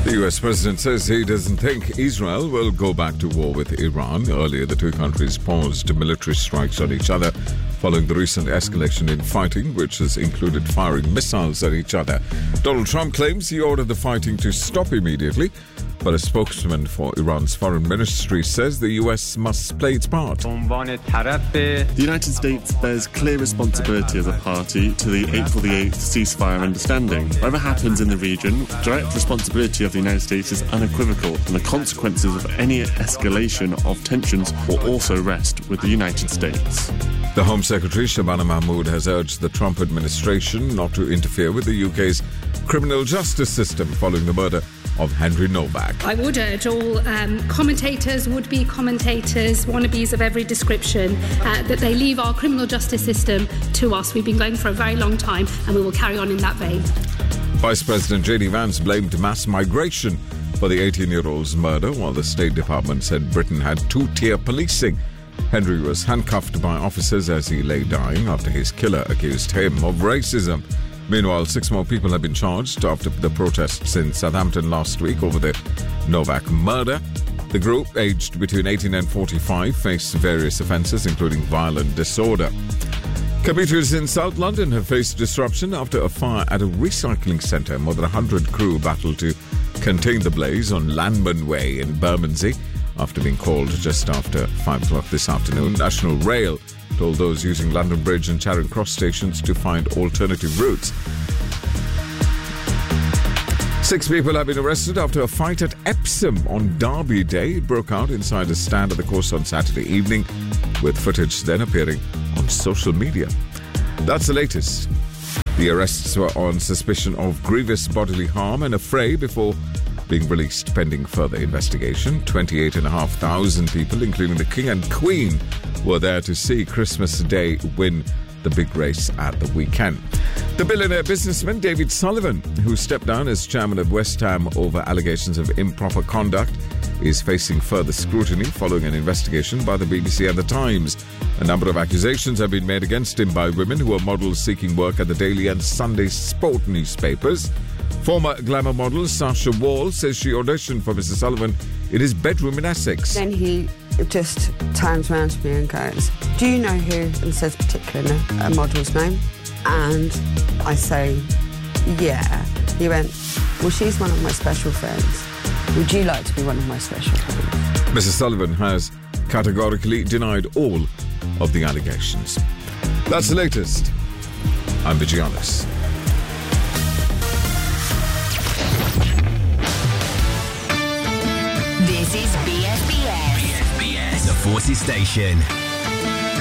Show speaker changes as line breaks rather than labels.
The US president says he doesn't think Israel will go back to war with Iran. Earlier, the two countries paused military strikes on each other following the recent escalation in fighting, which has included firing missiles at each other. Donald Trump claims he ordered the fighting to stop immediately, but a spokesman for Iran's foreign ministry says the US must play its part.
The United States bears clear responsibility as a party to the April the 8th ceasefire understanding. Whatever happens in the region, direct responsibility of the United States is unequivocal, and the consequences of any escalation of tensions will also rest with the United States.
The Home Secretary, Shabana Mahmood, has urged the Trump administration not to interfere with the UK's criminal justice system following the murder of Henry Novak.
I would urge all commentators, would-be commentators, wannabes of every description, that they leave our criminal justice system to us. We've been going for a very long time, and we will carry on in that vein.
Vice President J.D. Vance blamed mass migration for the 18-year-old's murder, while the State Department said Britain had two-tier policing. Henry was handcuffed by officers as he lay dying after his killer accused him of racism. Meanwhile, 6 more people have been charged after the protests in Southampton last week over the Novak murder. The group, aged between 18 and 45, faced various offences, including violent disorder. Commuters in South London have faced disruption after a fire at a recycling centre. More than 100 crew battled to contain the blaze on Landman Way in Bermondsey after being called just after 5 o'clock this afternoon. National Rail told those using London Bridge and Charing Cross stations to find alternative routes. 6 people have been arrested after a fight at Epsom on Derby Day. It broke out inside a stand at the course on Saturday evening, with footage then appearing on social media. That's the latest. The arrests were on suspicion of grievous bodily harm and a fray before being released pending further investigation. 28,500 people, including the King and Queen, were there to see Christmas Day win the big race at the weekend. The billionaire businessman David Sullivan, who stepped down as chairman of West Ham over allegations of improper conduct, is facing further scrutiny following an investigation by the BBC and The Times. A number of accusations have been made against him by women who are models seeking work at the Daily and Sunday Sport newspapers. Former glamour model Sasha Wall says she auditioned for Mr. Sullivan in his bedroom in Essex.
Then he just turns around to me and goes, "Do you know who?" and says particularly a model's name. And I say, "Yeah." He went, "Well, she's one of my special friends. Would you like to be one of my special friends?"
Mr. Sullivan has categorically denied all of the allegations. That's the latest. I'm Vigianis.
This is BSBS.
BSBS, the Forces Station.